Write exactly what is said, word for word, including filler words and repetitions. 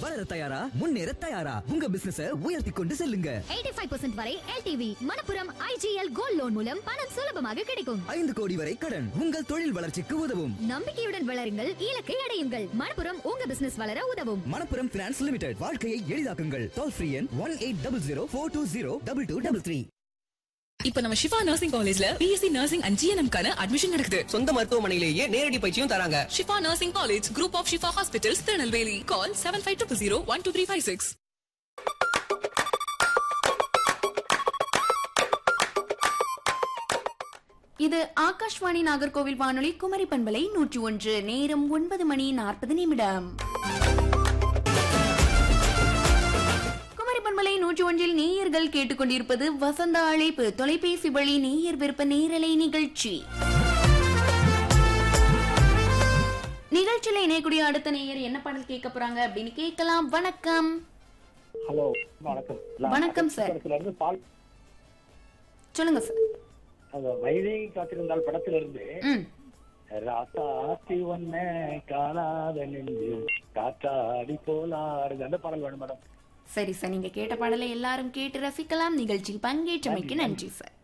வளர தயாரா? முன்னேற தயாரா? உங்க பிசினஸை உயர்த்தி கொண்டு செல்லுங்க. எண்பத்தி ஐந்து சதவீதம் வரை L T V. Manappuram I G L gold loan மூலம் பணம் சுலபமாக கிடைக்கும். ஐந்து கோடி வரை கடன் உங்கள் தொழில் வளர்ச்சிக்கு உதவும். நம்பிக்கையுடன் வளருங்கள், இலக்கை அடையுங்கள். மணப்புரம் உங்க பிசினஸ் வளர உதவும். Manappuram finance limited. வாழ்க்கையை எளிதாக்குங்கள். டோல் ஃப்ரீ எண் one eight double zero four two zero double two double three. இப்ப நம்ம ஷிஃபா நர்சிங் காலேஜ்ல பிஎஸ்சி நர்சிங் அண்ட் ஜிஎன்எம் கான அட்மிஷன் நடக்குது. சொந்த மருத்துவமனையிலேயே நேரடி பயிற்சியும் தராங்க. Shifa nursing college, group of Shifa hospitals, Tirunelveli. Call seven five two zero one two three five six. இது ஆகாஷ்வாணி நாகர்கோவில் வானொலி குமரி பண்பலை நூற்றி ஒன்று. நேரம் ஒன்பது மணி நாற்பது நிமிடம். குமரி பண்பலை நூற்றி ஒன்றில் நேயர்கள் கேட்டுக்கொண்டிருப்பது வசந்த அழைப்பு, தொலைபேசி வழி நேயர் விருப்ப நேரலை நிகழ்ச்சி. நிகழ்ச்சியில இணையக்கூடிய அடுத்த நேயர் என்ன பாடல் கேட்க போறாங்க அப்படின்னு கேட்கலாம். வணக்கம். ஹலோ, வணக்கம். வணக்கம் சார், சொல்லுங்க சார். வைதேகி காத்திருந்தால் படத்திலிருந்து ராசாத்தி ஒன்ன காணாத நெஞ்சு காற்றாடி போலாடுது அந்த பாடல் வேணும் மேடம். சரி சார், நீங்க கேட்ட பாடலை எல்லாரும் கேட்டு ரசிக்கலாம். நிகழ்ச்சியில் பங்கேற்றமைக்கு நன்றி சார்.